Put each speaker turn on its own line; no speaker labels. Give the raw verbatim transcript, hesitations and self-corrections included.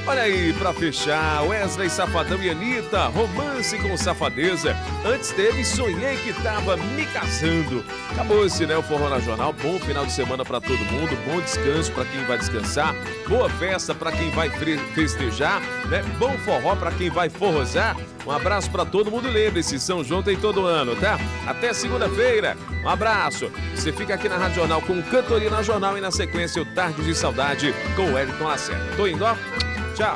Olha aí, pra fechar, Wesley Safadão e Anitta, Romance com Safadeza. Antes teve Sonhei que Tava Me Casando. Acabou-se, né, o Forró na Jornal. Bom final de semana pra todo mundo, bom descanso pra quem vai descansar, boa festa pra quem vai festejar, né? Bom forró pra quem vai forrosar. Um abraço pra todo mundo, lembre-se, São João tem todo ano, tá? Até segunda-feira, um abraço. Você fica aqui na Rádio Jornal com Cantoria na Jornal e na sequência o Tarde de Saudade com o Wellington Lacerda. Tô indo, ó.